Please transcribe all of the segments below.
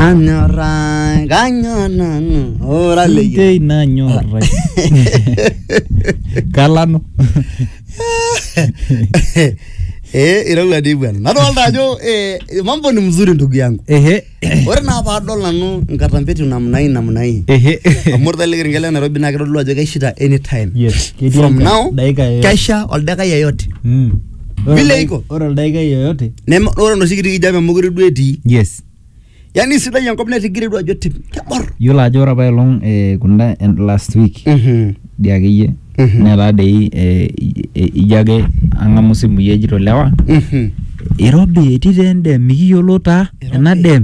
Nanyora ganyono orale Kei nanyora Kalano Iraula di bwana. Nadolta ajo mambo ni mzuri ndugu yangu. Ore na paadol nanu nkatambeti namna hii. Amurda ligengele Nairobi na kidolu ajo kaishita anytime. Yes. From now kaisha oldaka yoyote. Vile iko. Ore oldaka yoyote. Ore no sikiti kijabe muguri dueti. Yes. Yani sidai enkop netigiri duo ajo tip. Kebor. Yiolo ajo ore apa long kunda last week. Diakeyie. Nera dei ijo ake ang'amu simu ejito lewa. Irobi etii tende mikiyiolo taa ena dem.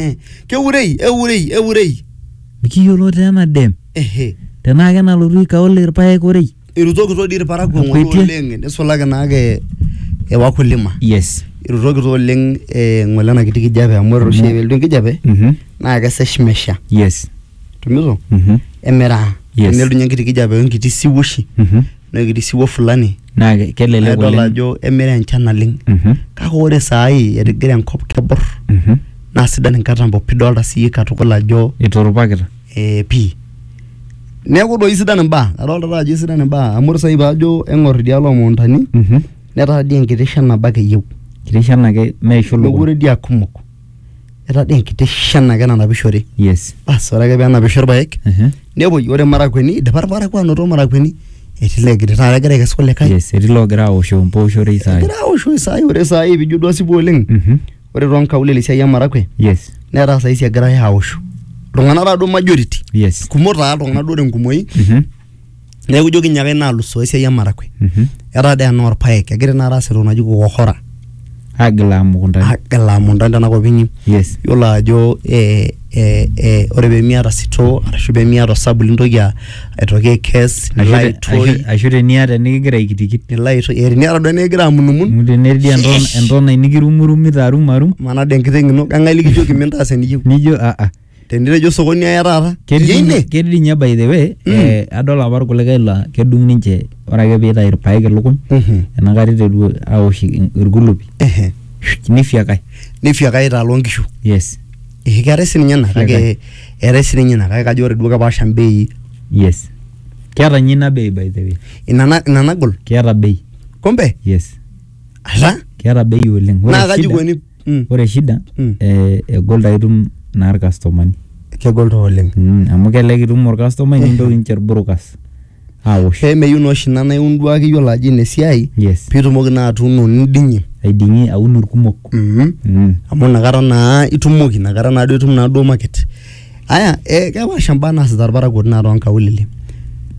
Keurei. Mikiyiolo taa ena dem. Tenaa kenalotu ikaole irpaek orei. Irutokito dii irparakuo ng'ole oleng nisulaki naake wakulima. Yes. Irutokito oleng ng'ole ena kiti kijape amu ore oshi elotu enkijape naa kesesh mesha. Yes. Tumito? Emera. Yes. Neldunye enkiti kijape wenkiti siwoshi. Na enkiti siwo fulani. Naa kelelek oleng. Adol ajo emera enchan naleng. Kake ore saai etigira enkop kebor. Naa sidan inkatambo pidolta siyie katukul ajo iturupakita. Pii. Neeku doi sidan imbaa. Adolta ajo sidan imbaa. Amu ore saai paajo eng'or idialo omuuntani. Netaa dii enkiti shan nabo ake eyieu. Enkiti shan ake meisho lukuny. Mekure dii akumok. Etaa dii enkiti shan ake nanapishore. Yes. Bas ore ake peenapisho irpaek. Nepoi ore marakweni idipa irparakuo anoto marakweni. Etii legiri taata egira aikesu kulikae. Yes, etii loogira awoshoo mpooshorei saai. Egira awoshoo saai ore saai piijo duo asipu oleng. Ore toonkaulele esiai emarakwe. Yes. Netaa saisi egirai aawosho. Iltung'anak taa duo majority. Yes. Kumok taa iltung'anak duo tenkumoi. Neeku ijo kinyaaka ina alusoo esiai emarakwe. Etaa dii enaa orpaek egira naa aas entoki naji kukohora. Agilaa mukuntani. Tenakop inyi. Yes. Yiolo ajo ore peemiata sitoo arashu peemiata osabu lintoki aitoki aikes nilo aitoi. Ashu teniata nikigira aikitikit. Nilo aitoi. Teniata duo nikigira amunumun. Tenetii entonai nikirumurumita arumarum. Manade enkiteng' ino kang'ae likijoki mintaas eniyieu. Nijo Tenitejo sokoni aya taata. Ketii nye by the way adol apa irkulikae laa kedung ninche ore ake piitayu irpaek ilukuny. Enakata iteru awosh irkulupi. Nifiakai taa loonkishu. Yes. Keetai sininye ena kake eetai sininye ina kake kajo ore duo kepaasha mbei. Yes. Keeta nye ina bei by the way. Ina nagol. Keeta bei. Kombe? Yes. Ala? Keeta bei oleng. Naa kaji ikoni? Ore shida egol taa itum naa irkastomani. Kegol taa oleng. Amu kelelek itum orkastomai nintoki ninche irburukas awosh. Meyieu naa oshi ina naiun duo ake iyiolo ajo ina esiai. Yes. Piitumoki naa atuuno niding'ie. Aiding'ie aun irkumok. Amu inakata naa itumoki inakata naa duo itum naa duo market. Aya kepaasha mbaa naasita irparakuo naa toonkaulele.